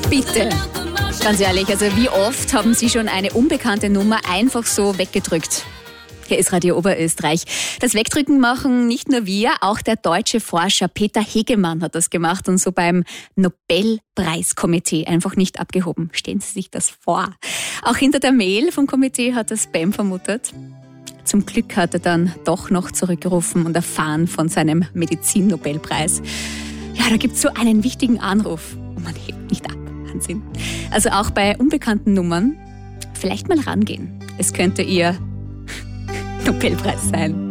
Bitte. Ganz ehrlich, also wie oft haben Sie schon eine unbekannte Nummer einfach so weggedrückt? Hier ist Radio Oberösterreich. Das Wegdrücken machen nicht nur wir, auch der deutsche Forscher Peter Hegemann hat das gemacht und so beim Nobelpreiskomitee einfach nicht abgehoben. Stellen Sie sich das vor. Auch hinter der Mail vom Komitee hat er Spam vermutet. Zum Glück hat er dann doch noch zurückgerufen und erfahren von seinem Medizin-Nobelpreis. Ja, da gibt's so einen wichtigen Anruf und man hebt nicht ab. Wahnsinn. Also auch bei unbekannten Nummern vielleicht mal rangehen. Es könnte Ihr Nobelpreis sein.